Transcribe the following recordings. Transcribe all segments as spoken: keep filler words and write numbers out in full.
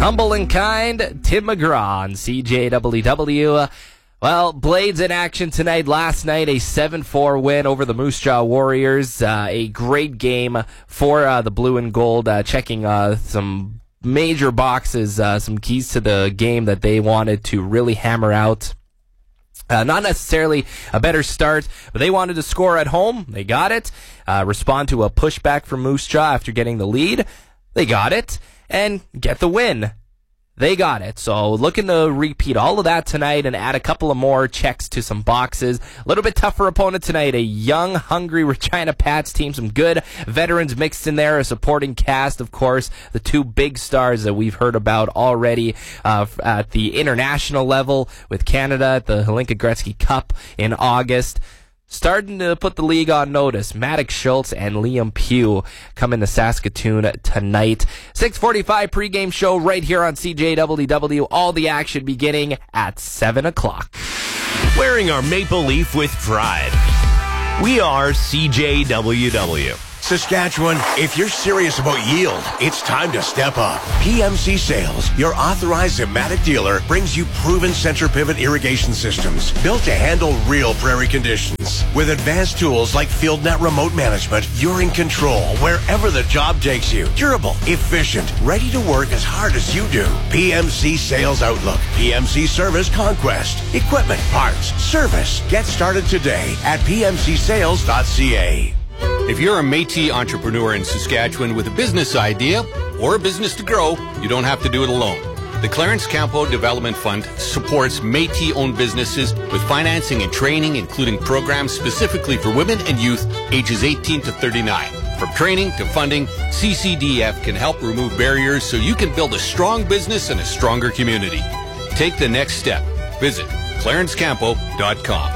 Humble and kind, Tim McGraw on C J W W. Well, Blades in action tonight. Last night, a seven four win over the Moose Jaw Warriors. Uh, a great game for uh, the Blue and Gold, uh, checking uh, some major boxes, uh, some keys to the game that they wanted to really hammer out. Uh, not necessarily a better start, but they wanted to score at home. They got it. Uh, respond to a pushback from Moose Jaw after getting the lead. They got it. And get the win. They got it. So looking to repeat all of that tonight and add a couple of more checks to some boxes. A little bit tougher opponent tonight. A young, hungry Regina Pats team. Some good veterans mixed in there. A supporting cast, of course. The two big stars that we've heard about already uh, at the international level with Canada at the Hlinka Gretzky Cup in August. Starting to put the league on notice. Maddox Schultz and Liam Pugh coming to Saskatoon tonight. six forty-five pregame show right here on C J W W. All the action beginning at seven o'clock. Wearing our maple leaf with pride. We are C J W W. Saskatchewan, if you're serious about yield, it's time to step up. P M C Sales, your authorized Zimmatic dealer, brings you proven center pivot irrigation systems built to handle real prairie conditions. With advanced tools like FieldNet remote management, you're in control wherever the job takes you. Durable, efficient, ready to work as hard as you do. P M C Sales Outlook, P M C Service Conquest, equipment, parts, service. Get started today at p m c sales dot c a. If you're a Métis entrepreneur in Saskatchewan with a business idea or a business to grow, you don't have to do it alone. The Clarence Campo Development Fund supports Métis-owned businesses with financing and training, including programs specifically for women and youth ages eighteen to thirty-nine. From training to funding, C C D F can help remove barriers so you can build a strong business and a stronger community. Take the next step. Visit clarence campo dot com.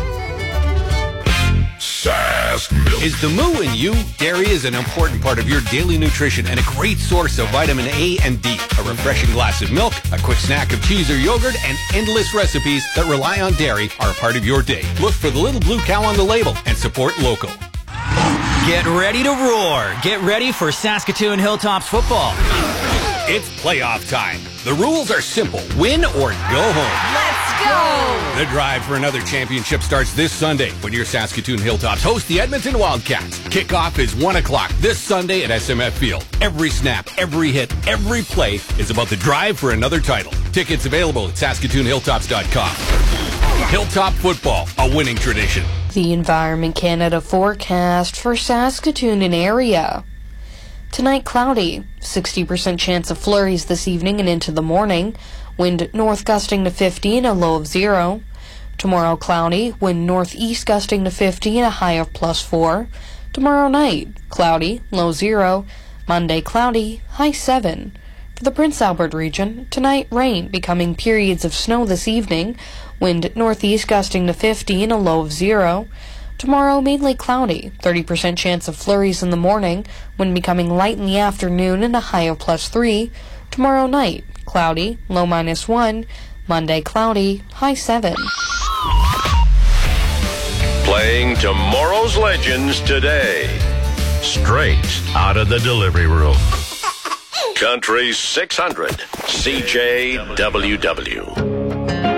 Sask Milk. Is the moo in you? Dairy is an important part of your daily nutrition and a great source of vitamin A and D. A refreshing glass of milk, a quick snack of cheese or yogurt, and endless recipes that rely on dairy are a part of your day. Look for the little blue cow on the label and support local. Get ready to roar. Get ready for Saskatoon Hilltops football. It's playoff time. The rules are simple. Win or go home. Let's go! The drive for another championship starts this Sunday when your Saskatoon Hilltops host the Edmonton Wildcats. Kickoff is one o'clock this Sunday at S M F Field. Every snap, every hit, every play is about the drive for another title. Tickets available at saskatoon hilltops dot com. Hilltop football, a winning tradition. The Environment Canada forecast for Saskatoon and area. Tonight, cloudy. sixty percent chance of flurries this evening and into the morning. Wind north gusting to fifty and a low of zero. Tomorrow, cloudy. Wind northeast gusting to fifty and a high of plus four. Tomorrow night, cloudy, low zero. Monday, cloudy, high seven. For the Prince Albert region, tonight, rain, becoming periods of snow this evening. Wind northeast gusting to fifty and a low of zero. Tomorrow, mainly cloudy, thirty percent chance of flurries in the morning, wind becoming light in the afternoon and a high of plus three. Tomorrow night, cloudy, low minus one. Monday, cloudy, high seven. Playing tomorrow's legends today. Straight out of the delivery room. Country six hundred, C J W W.